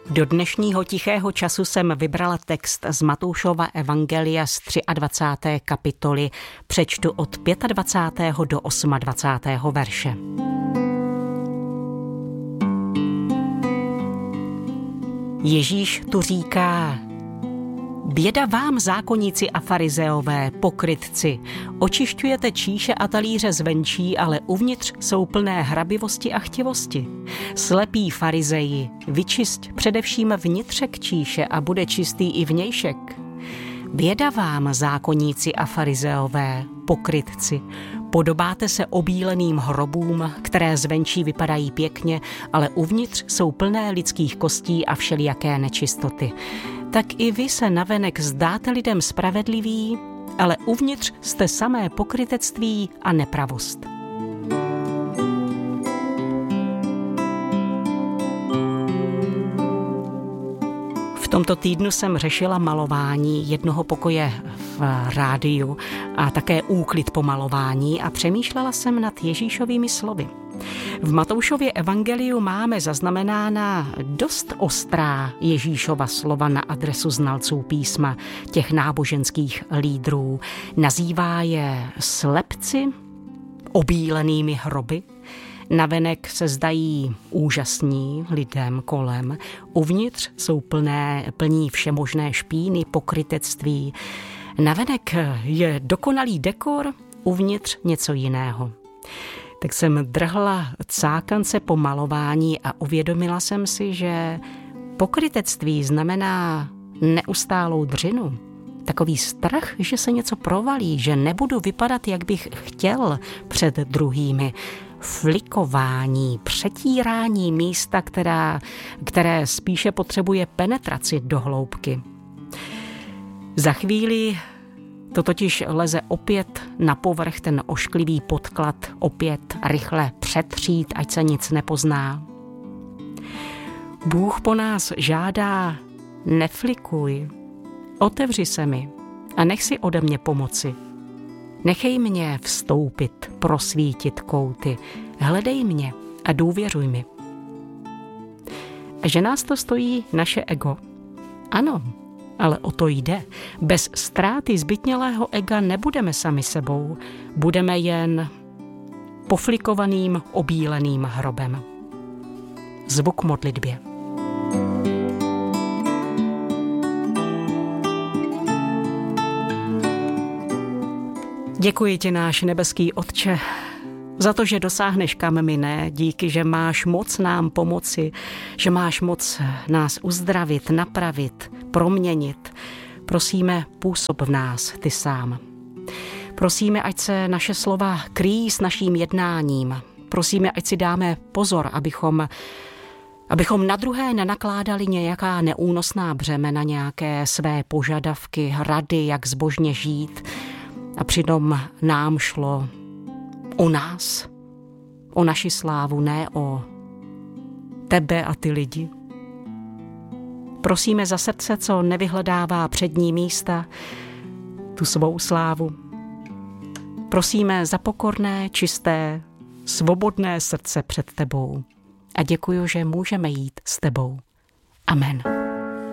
Do dnešního tichého času jsem vybrala text z Matoušova evangelia z 23. kapitoly. Přečtu od 25. do 28. verše. Ježíš tu říká: Běda vám, zákonníci a farizeové, pokrytci, očišťujete číše a talíře zvenčí, ale uvnitř jsou plné hrabivosti a chtivosti. Slepí farizeji, vyčisť především vnitřek číše a bude čistý i vnějšek. Běda vám, zákonníci a farizeové, pokrytci, podobáte se obíleným hrobům, které zvenčí vypadají pěkně, ale uvnitř jsou plné lidských kostí a všelijaké nečistoty. Tak i vy se navenek zdáte lidem spravedliví, ale uvnitř jste samé pokrytectví a nepravost. V tomto týdnu jsem řešila malování jednoho pokoje v rádiu a také úklid po malování a přemýšlela jsem nad Ježíšovými slovy. V Matoušově evangeliu máme zaznamenána dost ostrá Ježíšova slova na adresu znalců písma, těch náboženských lídrů. Nazývá je slepci, obílenými hroby. Navenek se zdají úžasní lidem kolem. Uvnitř jsou plní všemožné špíny, pokrytectví. Navenek je dokonalý dekor, uvnitř něco jiného. Tak jsem drhla cákance po malování a uvědomila jsem si, že pokrytectví znamená neustálou dřinu. Takový strach, že se něco provalí, že nebudu vypadat, jak bych chtěl před druhými. Flikování, přetírání místa, které spíše potřebuje penetraci do hloubky. Za chvíli to totiž leze opět na povrch, ten ošklivý podklad opět rychle přetřít, ať se nic nepozná. Bůh po nás žádá: neflikuj, otevři se mi a nech si ode mě pomoci. Nechej mě vstoupit, prosvítit kouty, hledej mě a důvěřuj mi. A že nás to stojí naše ego? Ano, ale o to jde. Bez ztráty zbytnělého ega nebudeme sami sebou, budeme jen poflikovaným, obíleným hrobem. Zvuk modlitbě. Děkuji ti, náš nebeský Otče, za to, že dosáhneš, kam my ne, díky, že máš moc nám pomoci, že máš moc nás uzdravit, napravit, proměnit. Prosíme, působ v nás ty sám. Prosíme, ať se naše slova kryjí s naším jednáním. Prosíme, ať si dáme pozor, abychom na druhé nenakládali nějaká neúnosná břemena, nějaké své požadavky, rady, jak zbožně žít. A přitom nám šlo o nás, o naši slávu, ne o tebe a ty lidi. Prosíme za srdce, co nevyhledává přední místa, tu svou slávu. Prosíme za pokorné, čisté, svobodné srdce před tebou. A děkuji, že můžeme jít s tebou. Amen.